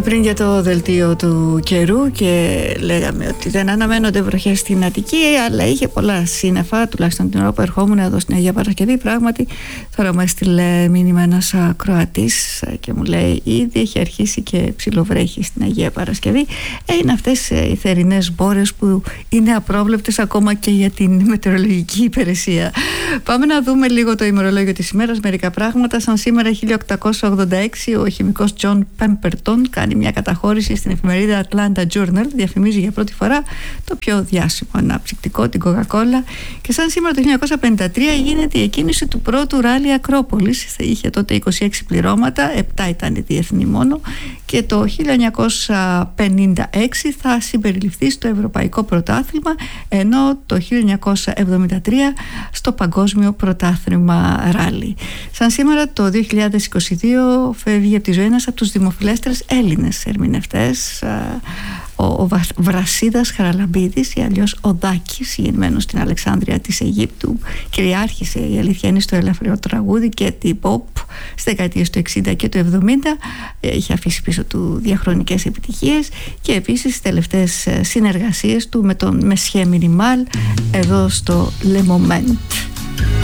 Μιλούσαμε πριν για το δελτίο του καιρού και λέγαμε ότι δεν αναμένονται βροχές στην Αττική, αλλά είχε πολλά σύννεφα, τουλάχιστον την ώρα που ερχόμουν εδώ στην Αγία Παρασκευή. Πράγματι, τώρα μου έστειλε μήνυμα ένας ακροατής και μου λέει: ήδη έχει αρχίσει και ψιλοβρέχει στην Αγία Παρασκευή. Είναι αυτές οι θερινές μπόρες που είναι απρόβλεπτες ακόμα και για την μετεωρολογική υπηρεσία. Πάμε να δούμε λίγο το ημερολόγιο της ημέρας. Μερικά πράγματα. Σαν σήμερα 1886, ο χημικός John Pemberton κάνει μια καταχώρηση στην εφημερίδα Atlanta Journal. Διαφημίζει για πρώτη φορά το πιο διάσημο αναψυκτικό, την Coca-Cola. Και σαν σήμερα το 1953 γίνεται η εκκίνηση του πρώτου ράλι Ακρόπολης. Είχε τότε 26 πληρώματα, 7 ήταν η διεθνή μόνο. Και το 1956 θα συμπεριληφθεί στο Ευρωπαϊκό Πρωτάθλημα, ενώ το 1973 στο Παγκόσμιο Πρωτάθλημα Ράλι. Σαν σήμερα το 2022 φεύγει από τη ζωή ένας από τους δημοφιλέστερους Έλληνες ερμηνευτές, ο Βρασίδας Χαραλαμπίδης, ή αλλιώς ο Δάκης, γεννημένος στην Αλεξάνδρεια της Αιγύπτου. Κυριάρχησε, η αλήθεια είναι, στο ελαφριό τραγούδι και την pop στις δεκαετίες του 60 και του 70. Είχε αφήσει πίσω του διαχρονικές επιτυχίες και επίσης τις τελευταίες συνεργασίες του με τον Μεσχέ Μινιμάλ εδώ στο Le Moment.